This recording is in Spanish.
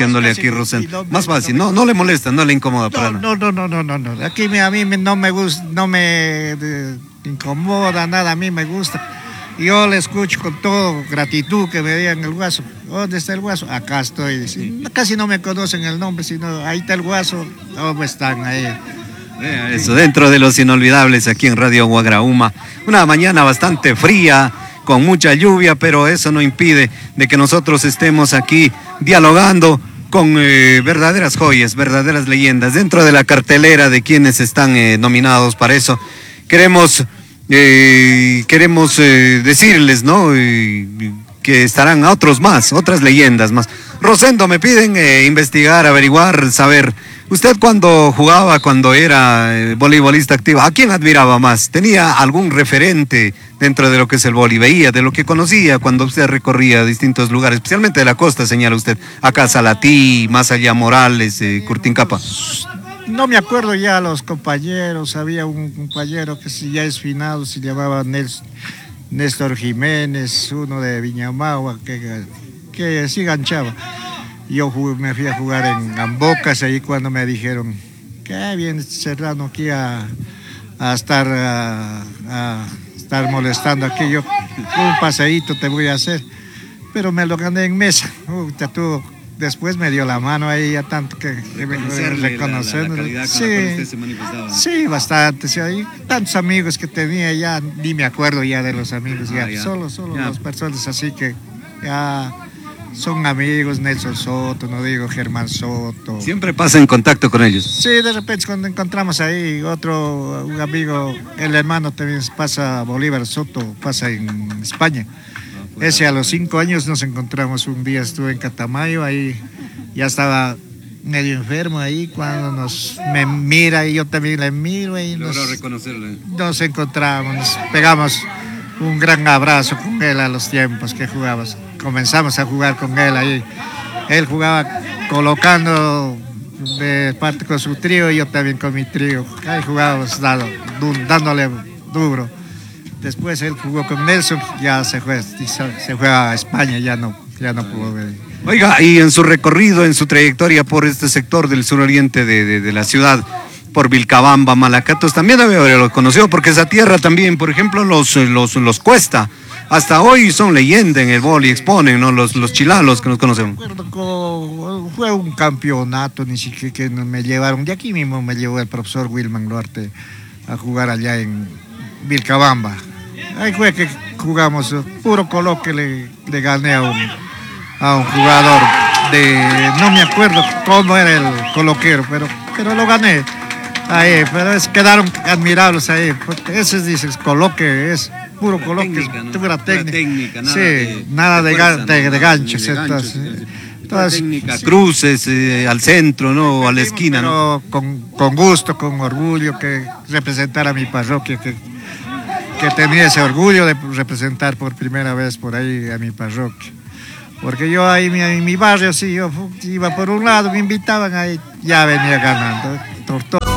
escuchándole aquí, Rosendo. Más fácil, no le molesta, no le incomoda para nada. No. Aquí a mí no me gusta, no me incomoda nada, a mí me gusta. Yo le escucho con todo gratitud que me digan el Guaso. ¿Dónde está el Guaso? Acá estoy. Casi no me conocen el nombre, sino ahí está el Guaso. ¿Cómo están ahí? Eso, dentro de los inolvidables aquí en Radio Guagrauma. Una mañana bastante fría, con mucha lluvia, pero eso no impide de que nosotros estemos aquí dialogando con verdaderas joyas, verdaderas leyendas, dentro de la cartelera de quienes están nominados para eso. Queremos decirles, ¿no? Que estarán otros más, otras leyendas más. Rosendo, me piden investigar, averiguar, saber. Usted cuando jugaba, cuando era voleibolista activo, ¿a quién admiraba más? ¿Tenía algún referente dentro de lo que es el vóley? ¿Veía de lo que conocía cuando usted recorría distintos lugares, especialmente de la costa, señala usted? Acá Salatí, más allá Morales, Curtincapa. No me acuerdo ya los compañeros, había un compañero que ya es finado, se llamaba Néstor Jiménez, uno de Viñamagua, que sí ganchaba. Yo me fui a jugar en Ambocas, ahí cuando me dijeron que viene Serrano aquí a estar molestando aquí. Yo un paseíto te voy a hacer, pero me lo gané en mesa. Después me dio la mano ahí ya tanto que reconociendo. Sí, bastante. Sí, hay tantos amigos que tenía ya, ni me acuerdo ya de los amigos, ya. Solo las personas así que ya son amigos. Nelson Soto, no digo Germán Soto. ¿Siempre pasa en contacto con ellos? Sí, de repente cuando encontramos ahí un amigo, el hermano también pasa, Bolívar Soto, pasa en España. Ese a los 5 años nos encontramos, un día estuve en Catamayo, ahí ya estaba medio enfermo ahí, cuando me mira y yo también le miro y nos encontramos, nos pegamos un gran abrazo con él a los tiempos que jugabas. Comenzamos a jugar con él ahí, él jugaba colocando de parte con su trío y yo también con mi trío, ahí jugábamos dándole duro. Después él jugó con Nelson, ya se fue a España, ya no pudo ver. Oiga, y en su recorrido, en su trayectoria por este sector del suroriente de la ciudad, por Vilcabamba, Malacatos, también debe haberlo conocido, porque esa tierra también, por ejemplo, los Cuesta, hasta hoy son leyenda en el vóley, exponen, ¿no? Los chilalos que nos conocemos. Fue un campeonato, ni siquiera que me llevaron, de aquí mismo me llevó el profesor Wilman Duarte a jugar allá en Vilcabamba. Ahí fue que jugamos, puro coloque le gané a un jugador no me acuerdo cómo era el coloquero, pero lo gané. Ahí, pero quedaron admirables ahí, porque ese dices coloque, es puro coloque, técnica, ¿no? Pura técnica, nada de ganchos. Técnica, cruces al centro, ¿no? A la esquina, ¿no? Con gusto, con orgullo, que representar a mi parroquia, que tenía ese orgullo de representar por primera vez por ahí a mi parroquia. Porque yo ahí en mi barrio, sí, yo iba por un lado, me invitaban ahí, ya venía ganando.